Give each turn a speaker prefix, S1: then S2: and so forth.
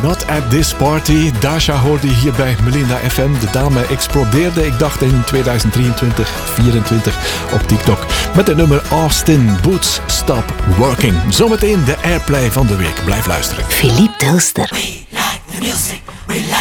S1: Not at this party. Dasha hoorde je hier bij Melinda FM. De dame explodeerde, ik dacht in 2023, 2024 op TikTok. Met het nummer Austin Boots Stop Working. Zometeen de airplay van de week. Blijf luisteren.
S2: Philippe Dilster.
S3: We like the music.